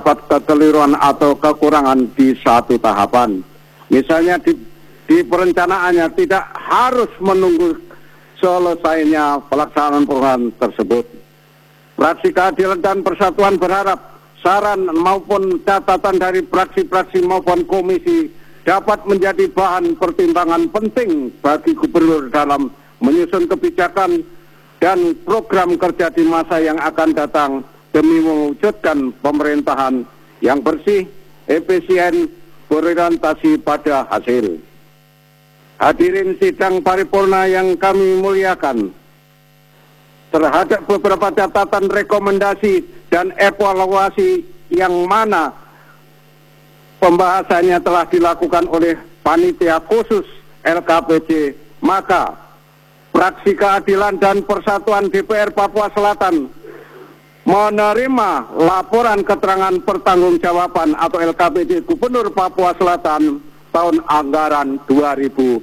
terdapat kekeliruan atau kekurangan di satu tahapan. Misalnya di perencanaannya tidak harus menunggu selesainya pelaksanaan program tersebut. Fraksi Keadilan dan Persatuan berharap saran maupun catatan dari fraksi-fraksi maupun komisi dapat menjadi bahan pertimbangan penting bagi gubernur dalam menyusun kebijakan dan program kerja di masa yang akan datang demi mewujudkan pemerintahan yang bersih, efisien, berorientasi pada hasil. Hadirin sidang paripurna yang kami muliakan, terhadap beberapa catatan, rekomendasi, dan evaluasi yang mana pembahasannya telah dilakukan oleh Panitia Khusus LKPD, maka Fraksi Keadilan dan Persatuan DPR Papua Selatan menerima laporan keterangan pertanggungjawaban atau LKPD Gubernur Papua Selatan tahun anggaran 2025.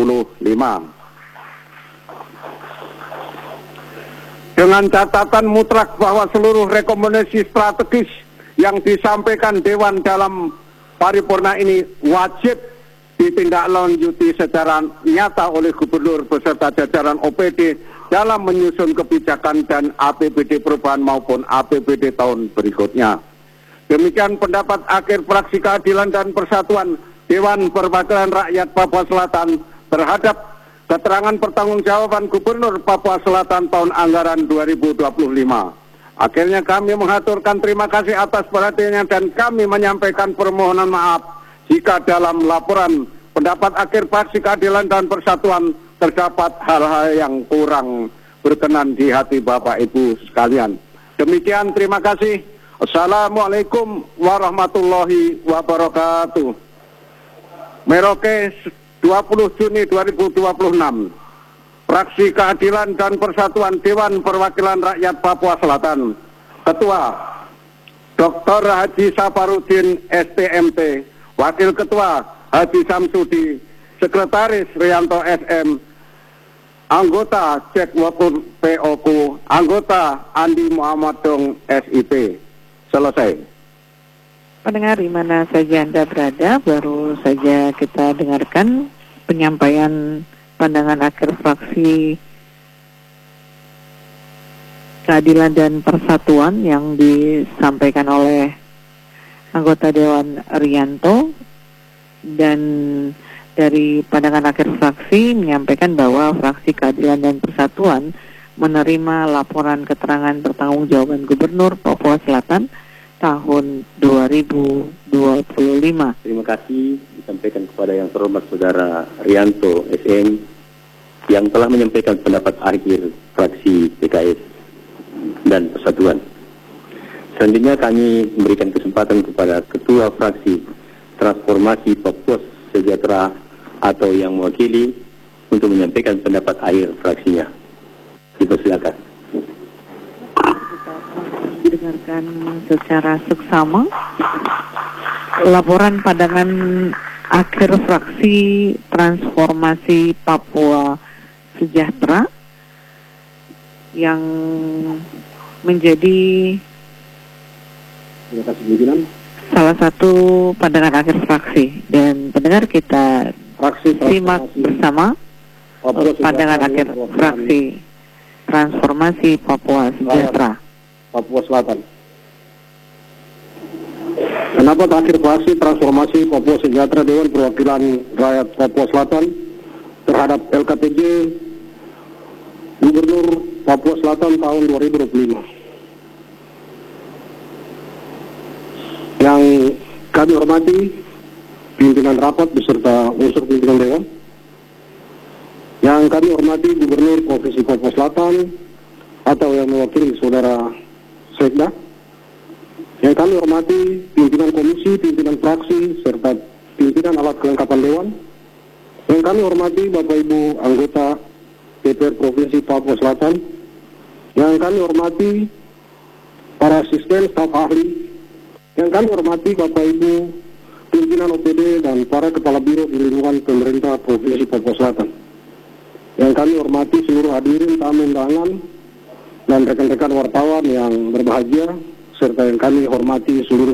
Dengan catatan mutlak bahwa seluruh rekomendasi strategis yang disampaikan Dewan dalam paripurna ini wajib ditindaklanjuti secara nyata oleh Gubernur beserta jajaran OPD dalam menyusun kebijakan dan APBD perubahan maupun APBD tahun berikutnya. Demikian pendapat akhir Fraksi Keadilan dan Persatuan Dewan Perwakilan Rakyat Papua Selatan terhadap keterangan pertanggungjawaban Gubernur Papua Selatan tahun anggaran 2025. Akhirnya kami mengaturkan terima kasih atas perhatiannya dan kami menyampaikan permohonan maaf jika dalam laporan pendapat akhir Fraksi Keadilan dan Persatuan terdapat hal-hal yang kurang berkenan di hati Bapak Ibu sekalian. Demikian, terima kasih. Assalamualaikum warahmatullahi wabarakatuh. Merauke 20 Juni 2026. Fraksi Keadilan dan Persatuan Dewan Perwakilan Rakyat Papua Selatan. Ketua Dr. Haji Safarudin STMT, Wakil Ketua Haji Samsudi, Sekretaris Rianto SM, Anggota Cek Wakul POku, Anggota Andi Muhammad Dong SIP. Selesai. Pendengar di mana saja Anda berada, baru saja kita dengarkan penyampaian pandangan akhir Fraksi Keadilan dan Persatuan yang disampaikan oleh anggota Dewan Rianto, dan dari pandangan akhir fraksi menyampaikan bahwa Fraksi Keadilan dan Persatuan menerima laporan keterangan pertanggungjawaban Gubernur Papua Selatan tahun 2025. Terima kasih disampaikan kepada yang terhormat Saudara Rianto SM yang telah menyampaikan pendapat akhir fraksi PKS dan Persatuan. Selanjutnya kami memberikan kesempatan kepada Ketua Fraksi Transformasi Papua Sejahtera atau yang mewakili untuk menyampaikan pendapat akhir fraksinya. Dipersilakan. Kita dengarkan secara seksama laporan pandangan akhir Fraksi Transformasi Papua Sejahtera yang menjadi salah satu pandangan akhir fraksi, dan pendengar kita simak bersama pandangan akhir Fraksi Transformasi Papua Sejahtera Papua Selatan. Pendapat akhir Fraksi Transformasi Papua Sejahtera Dewan Perwakilan Rakyat Papua Selatan terhadap LKPD Gubernur Papua Selatan tahun 2025. Yang kami hormati pimpinan rapat beserta unsur pimpinan Dewan. Yang kami hormati Gubernur Provinsi Papua Selatan atau yang mewakili Saudara Sekda. Yang kami hormati pimpinan komisi, pimpinan fraksi, serta pimpinan alat kelengkapan Dewan. Yang kami hormati Bapak Ibu anggota DPR Provinsi Papua Selatan. Yang kami hormati para asisten staf ahli. Yang kami hormati Bapak Ibu pimpinan OPD dan para kepala biro di lingkungan pemerintah Provinsi Papua Selatan. Yang kami hormati seluruh hadirin tamu undangan dan rekan-rekan wartawan yang berbahagia, serta yang kami hormati seluruh